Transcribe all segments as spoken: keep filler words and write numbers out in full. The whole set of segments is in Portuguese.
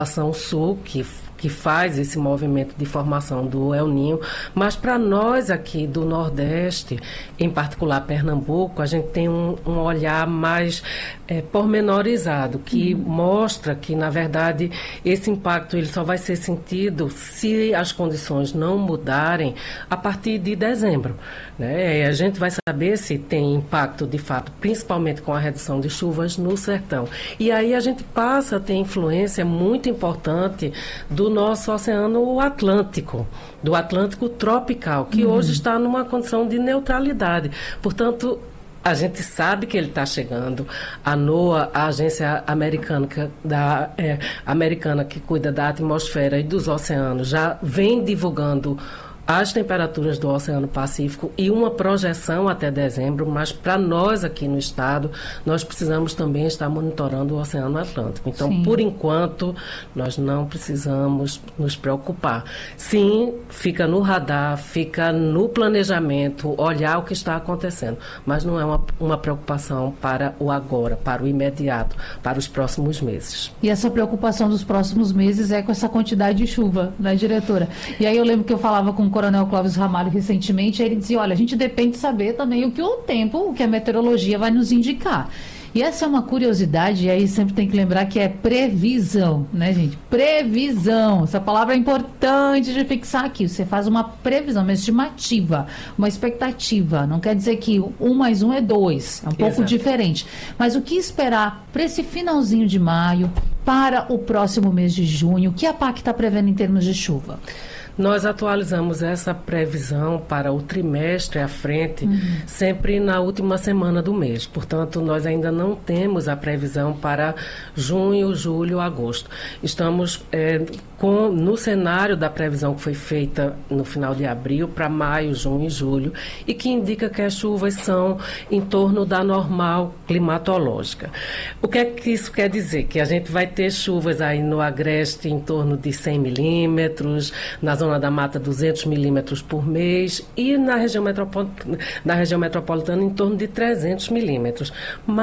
população sul, que que faz esse movimento de formação do El Niño, mas para nós aqui do Nordeste, em particular Pernambuco, a gente tem um, um olhar mais é, pormenorizado, que uhum. mostra que, na verdade, esse impacto ele só vai ser sentido se as condições não mudarem a partir de dezembro. Né? A gente vai saber se tem impacto, de fato, principalmente com a redução de chuvas no sertão. E aí a gente passa a ter influência muito importante do nosso Oceano Atlântico, do Atlântico tropical, que uhum. hoje está numa condição de neutralidade. Portanto, a gente sabe que ele está chegando. A NOAA, a agência americana, da, é, americana que cuida da atmosfera e dos oceanos, já vem divulgando as temperaturas do Oceano Pacífico e uma projeção até dezembro, mas para nós aqui no estado, nós precisamos também estar monitorando o Oceano Atlântico. Então, Sim. por enquanto, nós não precisamos nos preocupar. Sim, fica no radar, fica no planejamento, olhar o que está acontecendo, mas não é uma, uma preocupação para o agora, para o imediato, para os próximos meses. E essa preocupação dos próximos meses é com essa quantidade de chuva, né, diretora? E aí eu lembro que eu falava com o Coronel Clóvis Ramalho recentemente, aí ele dizia, olha, a gente depende de saber também o que o tempo, o que a meteorologia vai nos indicar. E essa é uma curiosidade, e aí sempre tem que lembrar que é previsão, né, gente? Previsão. Essa palavra é importante de fixar aqui. Você faz uma previsão, uma estimativa, uma expectativa. Não quer dizer que um mais um é dois. É um pouco Exato. Diferente. Mas o que esperar para esse finalzinho de maio, para o próximo mês de junho? O que a P A C está prevendo em termos de chuva? Nós atualizamos essa previsão para o trimestre à frente, uhum. sempre na última semana do mês. Portanto, nós ainda não temos a previsão para junho, julho, agosto. Estamos é, com, no cenário da previsão que foi feita no final de abril para maio, junho e julho, e que indica que as chuvas são em torno da normal climatológica. O que é que isso quer dizer? Que a gente vai ter chuvas aí no Agreste em torno de cem milímetros, nas Zona da Mata duzentos milímetros por mês e na região, metropol... na região metropolitana em torno de trezentos milímetros.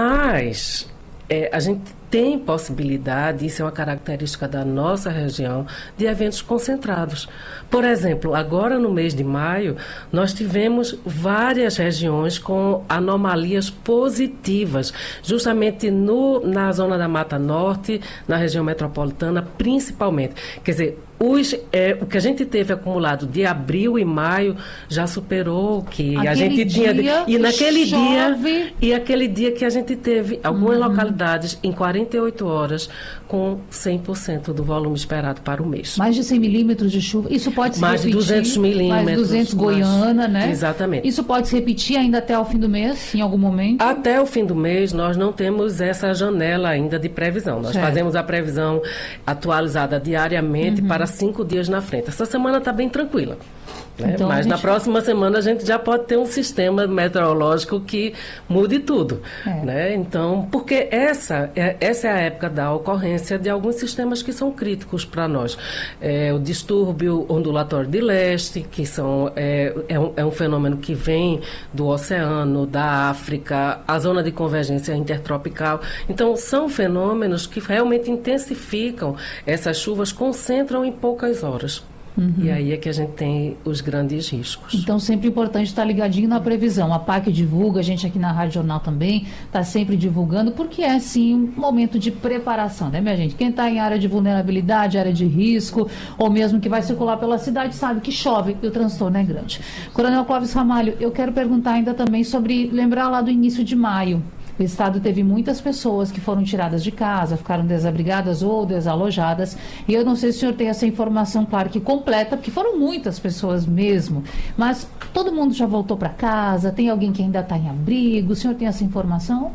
Mas é, a gente tem possibilidade, isso é uma característica da nossa região, de eventos concentrados. Por exemplo, agora no mês de maio, nós tivemos várias regiões com anomalias positivas, justamente no, na Zona da Mata Norte, na região metropolitana, principalmente. Quer dizer, Os, é, o que a gente teve acumulado de abril e maio já superou o que aquele a gente tinha. De, e naquele chove. dia, e aquele dia que a gente teve algumas uhum. localidades em quarenta e oito horas com cem por cento do volume esperado para o mês. Mais de cem milímetros de chuva. Isso pode se mais repetir. Mais de duzentos milímetros. Mais duzentos Goiânia, né? Exatamente. Isso pode se repetir ainda até o fim do mês, em algum momento? Até o fim do mês, nós não temos essa janela ainda de previsão. Nós certo. fazemos a previsão atualizada diariamente uhum. para cinco dias na frente. Essa semana está bem tranquila. Né? Então, Mas gente... na próxima semana a gente já pode ter um sistema meteorológico que mude tudo. É. Né? Então, porque essa é, essa é a época da ocorrência de alguns sistemas que são críticos para nós. É, o distúrbio ondulatório de leste, que são, é, é, um, é um fenômeno que vem do oceano, da África, a zona de convergência intertropical. Então, são fenômenos que realmente intensificam essas chuvas, concentram em poucas horas. Uhum. E aí é que a gente tem os grandes riscos. Então, sempre importante estar ligadinho na previsão. A P A C divulga, a gente aqui na Rádio Jornal também está sempre divulgando, porque é, sim, um momento de preparação, né, minha gente? Quem está em área de vulnerabilidade, área de risco, ou mesmo que vai circular pela cidade, sabe que chove e o transtorno é grande. Coronel Clóvis Ramalho, eu quero perguntar ainda também sobre, lembrar lá do início de maio. O estado teve muitas pessoas que foram tiradas de casa, ficaram desabrigadas ou desalojadas. E eu não sei se o senhor tem essa informação, claro que completa, porque foram muitas pessoas mesmo. Mas todo mundo já voltou para casa? Tem alguém que ainda está em abrigo? O senhor tem essa informação?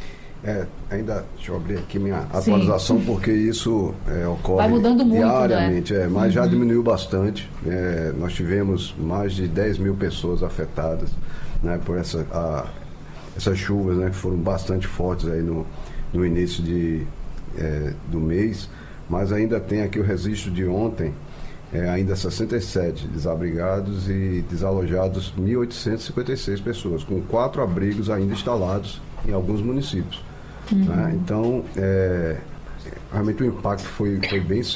É, ainda, deixa eu abrir aqui minha atualização, Sim. porque isso é, ocorre Vai mudando muito, diariamente, né? é, mas uhum. já diminuiu bastante. É, nós tivemos mais de dez mil pessoas afetadas, né, por essa... A, essas chuvas, né, que foram bastante fortes aí no, no início de, é, do mês, mas ainda tem aqui o registro de ontem, é, ainda sessenta e sete desabrigados e desalojados mil oitocentas e cinquenta e seis pessoas, com quatro abrigos ainda instalados em alguns municípios. Uhum. Né? Então, é, realmente o impacto foi, foi bem